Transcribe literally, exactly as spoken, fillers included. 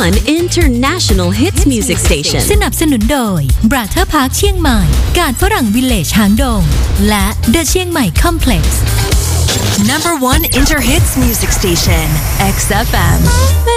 one international hits music station สนับสนุนโดย Brother Park เชียงใหม่การฝรั่งวิลเลจหางดงและ The เชียงใหม่ Complex Number one Inter Hits music station X F M